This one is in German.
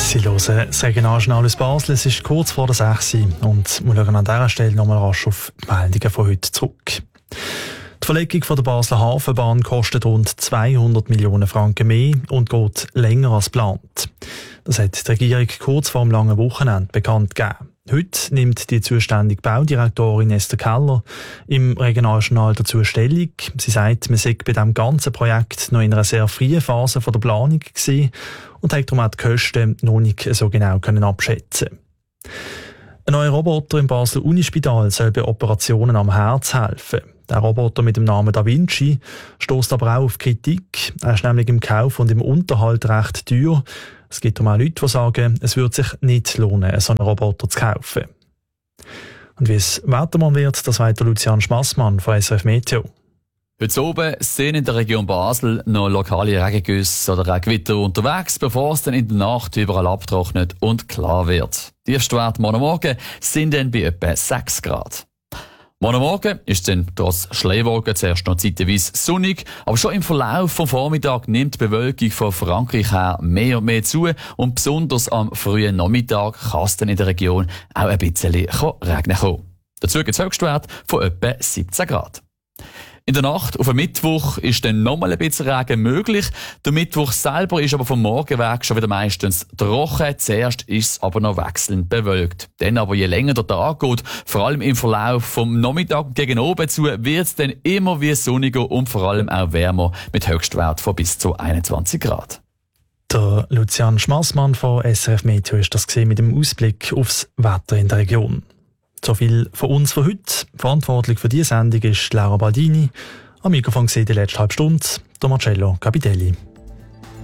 Sie hören das Regionaljournal aus Basel. Es ist kurz vor der 6 Uhr und wir schauen an dieser Stelle nochmal rasch auf die Meldungen von heute zurück. Die Verlegung von der Basler Hafenbahn kostet rund 200 Millionen Franken mehr und geht länger als geplant. Das hat die Regierung kurz vor dem langen Wochenende bekannt gegeben. Heute nimmt die zuständige Baudirektorin Esther Keller im Regionaljournal dazu Stellung. Sie sagt, man sei bei diesem ganzen Projekt noch in einer sehr frühen Phase von der Planung gewesen und hat darum auch die Kosten noch nicht so genau abschätzen. Ein neuer Roboter im Basler Unispital soll bei Operationen am Herz helfen. Der Roboter mit dem Namen Da Vinci stößt aber auch auf Kritik. Er ist nämlich im Kauf und im Unterhalt recht teuer. Es gibt auch Leute, die sagen, es würde sich nicht lohnen, so einen Roboter zu kaufen. Und wie es Wettermann wird, das weiß Lucian Schmassmann von SRF Meteo. Heute oben sind in der Region Basel noch lokale Regengüsse oder Regengewitter unterwegs, bevor es dann in der Nacht überall abtrocknet und klar wird. Die Tiefstwerte morgen Morgen sind dann bei etwa 6 Grad. Morgen Morgen ist dann trotz Schleierwolken zuerst noch zeitweise sonnig, aber schon im Verlauf vom Vormittag nimmt die Bewölkung von Frankreich her mehr und mehr zu und besonders am frühen Nachmittag kann es dann in der Region auch ein bisschen regnen kommen. Dazu gibt es Höchstwerte von etwa 17 Grad. In der Nacht auf den Mittwoch ist dann nochmal ein bisschen Regen möglich. Der Mittwoch selber ist aber vom Morgen weg schon wieder meistens trocken. Zuerst ist es aber noch wechselnd bewölkt. Dann aber je länger der Tag geht, vor allem im Verlauf vom Nachmittag gegen oben zu, wird es dann immer wie sonniger und vor allem auch wärmer mit Höchstwert von bis zu 21 Grad. Der Lucian Schmassmann von SRF Meteo ist das gesehen mit dem Ausblick aufs Wetter in der Region. So viel von uns für heute. Verantwortlich für diese Sendung ist Laura Baldini. Am Mikrofon gesehen die letzte halbe Stunde, der Marcello Capitelli.